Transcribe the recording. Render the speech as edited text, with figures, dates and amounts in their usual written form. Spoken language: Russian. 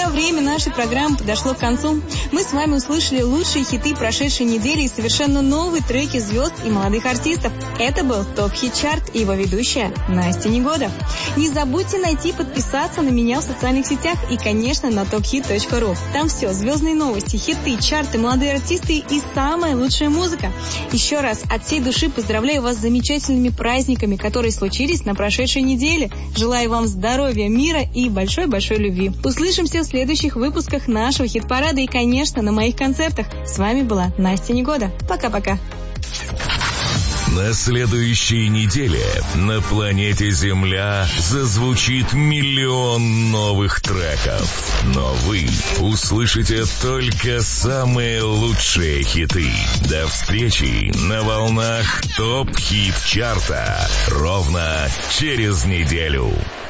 друзья, время нашей программы подошло к концу. Мы с вами услышали лучшие хиты прошедшей недели и совершенно новые треки звезд и молодых артистов. Это был ТОП Хит Чарт и его ведущая Настя Негода. Не забудьте найти и подписаться на меня в социальных сетях и, конечно, на tophit.ru. Там все, звездные новости, хиты, чарты, молодые артисты и самая лучшая музыка. Еще раз от всей души поздравляю вас с замечательными праздниками, которые случились на прошедшей неделе. Желаю вам здоровья, мира и большой-большой любви. Услышимся в следующих выпусках нашего хит-парада и, конечно, на моих концертах. С вами была Настя Негода. Пока-пока. На следующей неделе на планете Земля зазвучит миллион новых треков. Но вы услышите только самые лучшие хиты. До встречи на волнах ТОП Хит Чарта ровно через неделю.